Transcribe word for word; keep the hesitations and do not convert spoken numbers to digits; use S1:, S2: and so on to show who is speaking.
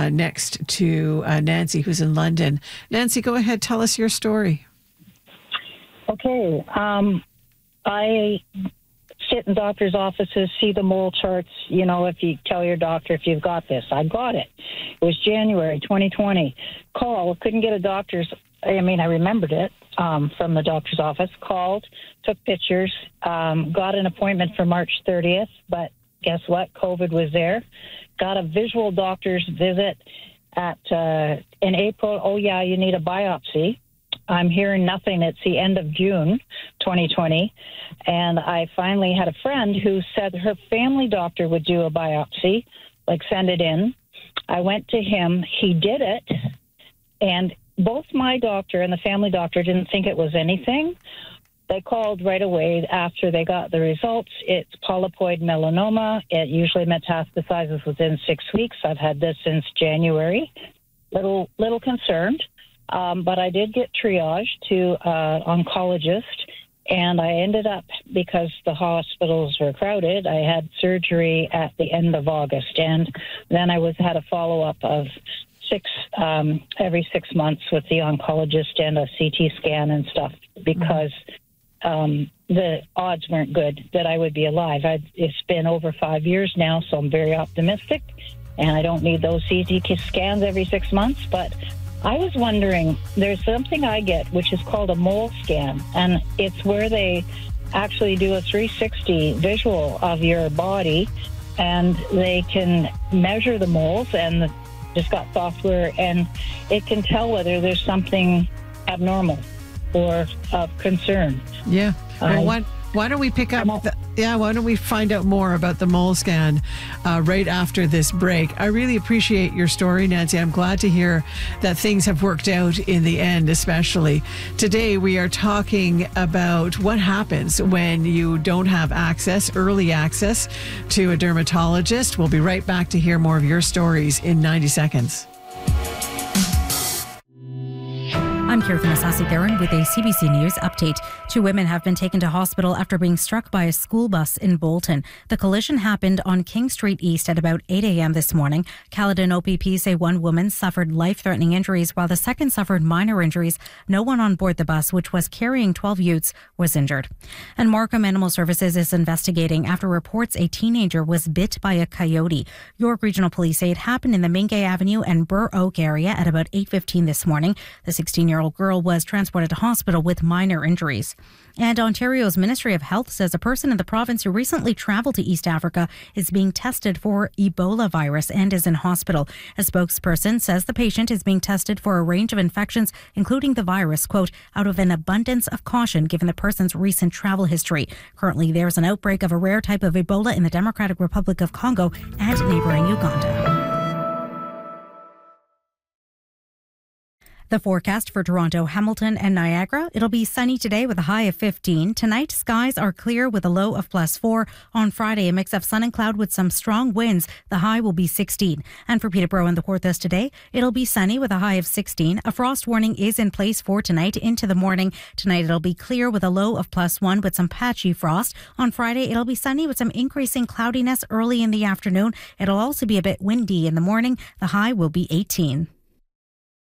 S1: next to uh, Nancy, who's in London. Nancy, go ahead. Tell us your story.
S2: Okay. Um, I sit in doctor's offices, see the mole charts. You know, if you tell your doctor if you've got this. I got it. It was January twenty twenty. Call. Couldn't get a doctor's. I mean, I remembered it um, from the doctor's office. Called, took pictures, um, got an appointment for March thirtieth. But guess what? COVID was there. Got a visual doctor's visit at uh, in April. Oh, yeah, you need a biopsy. I'm hearing nothing. It's the end of June twenty twenty. And I finally had a friend who said her family doctor would do a biopsy, like send it in. I went to him. He did it. And both my doctor and the family doctor didn't think it was anything. They called right away after they got the results. It's polypoid melanoma. It usually metastasizes within six weeks. I've had this since January. Little, little concerned. Um, but I did get triaged to uh, oncologist, and I ended up, because the hospitals were crowded, I had surgery at the end of August, and then I was had a follow-up of six um, every six months with the oncologist and a C T scan and stuff, because um, the odds weren't good that I would be alive. I'd, it's been over five years now, so I'm very optimistic, and I don't need those C T scans every six months, but I was wondering, there's something I get, which is called a mole scan, and it's where they actually do a three sixty visual of your body, and they can measure the moles, and just got software, and it can tell whether there's something abnormal or of concern.
S1: Yeah. Well,
S2: Um,
S1: why, why don't we pick up... The, yeah, why don't we find out more about the mole scan uh, right after this break? I really appreciate your story, Nancy. I'm glad to hear that things have worked out in the end, especially. Today, we are talking about what happens when you don't have access, early access, to a dermatologist. We'll be right back to hear more of your stories in ninety seconds.
S3: I'm Kirthan Asasi-Theron with a C B C News update. Two women have been taken to hospital after being struck by a school bus in Bolton. The collision happened on King Street East at about eight a.m. this morning. Caledon O P P say one woman suffered life-threatening injuries while the second suffered minor injuries. No one on board the bus, which was carrying twelve youths, was injured. And Markham Animal Services is investigating after reports a teenager was bit by a coyote. York Regional Police say it happened in the Mingay Avenue and Burr Oak area at about eight fifteen this morning. The sixteen-year-old girl was transported to hospital with minor injuries. And Ontario's Ministry of Health says a person in the province who recently traveled to East Africa is being tested for Ebola virus and is in hospital. A spokesperson says the patient is being tested for a range of infections, including the virus, quote, out of an abundance of caution given the person's recent travel history. Currently, there's an outbreak of a rare type of Ebola in the Democratic Republic of Congo and neighboring Uganda. The forecast for Toronto, Hamilton and Niagara. It'll be sunny today with a high of fifteen. Tonight, skies are clear with a low of plus four. On Friday, a mix of sun and cloud with some strong winds. The high will be sixteen. And for Peterborough and the Kawarthas today, it'll be sunny with a high of sixteen. A frost warning is in place for tonight into the morning. Tonight, it'll be clear with a low of plus one with some patchy frost. On Friday, it'll be sunny with some increasing cloudiness early in the afternoon. It'll also be a bit windy in the morning. The high will be eighteen.